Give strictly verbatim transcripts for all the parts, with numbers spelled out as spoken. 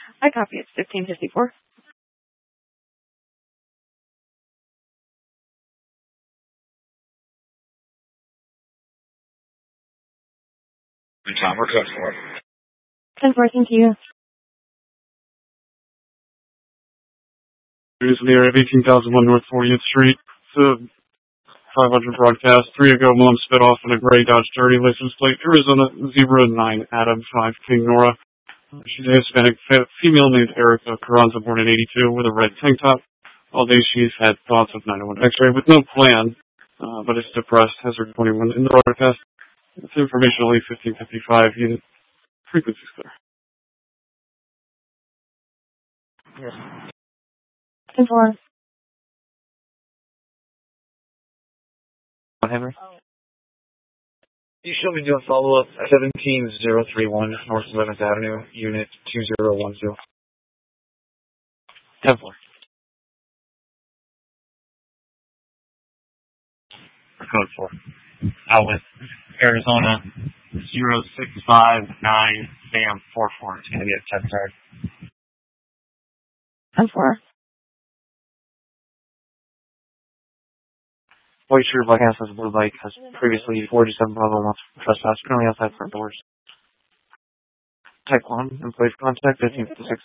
I copy. It's fifteen fifty-four. Tom, we're good for it. ten four, thank you. News in the area of eighteen thousand one North fortieth Street. It's a five hundred broadcast. Three ago, Mom sped off in a gray Dodge Dirty license plate. Arizona zero nine Adam five King Nora. She's a Hispanic fe- female named Erica Carranza, born in eighty-two, with a red tank top. All day she's had thoughts of nine oh one X-ray with no plan, uh, but is depressed. Hazard twenty-one in the broadcast. It's information only fifteen fifty-five. Unit frequency clear. Yes. ten four. Whatever. You should be doing follow-up seventeen oh three one North eleventh Avenue, Unit two zero one zero. ten four. Code four. Out with Arizona zero six five nine Sam four four. It's going to be a ten card. ten four. White shirt, black ass has a blue bike, has previously forty-seven Bravo wants trespass, currently outside front doors. Type one, employee for contact, fifteen fifty-six.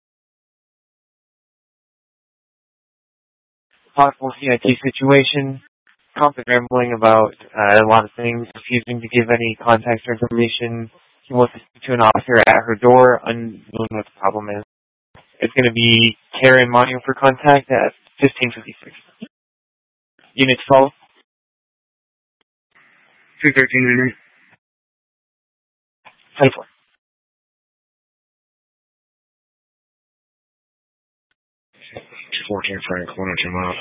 Possible C I T situation, constant rambling about uh, a lot of things, refusing to give any contact or information. He wants to speak to an officer at her door, unknowing what the problem is. It's going to be Karen Monio for contact at fifteen fifty-six. Units follow. two thirteen Henry. ten four. two fourteen Frank, one oh two mile.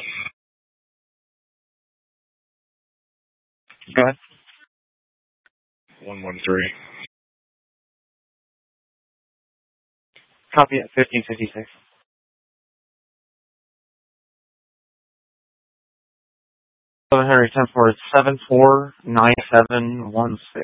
Go ahead. one one three. Copy at fifteen fifty-six. seven Henry ten four, seven four nine seven one six.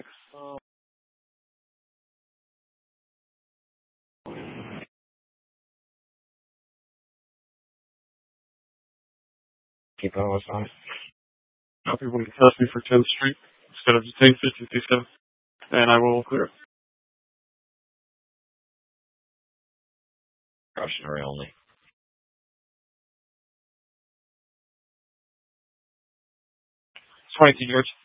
Keep on what's on. Copy one test me for tenth Street instead of detain fifty fifty-seven, and I will clear it. Cautionary only. twenty-two George.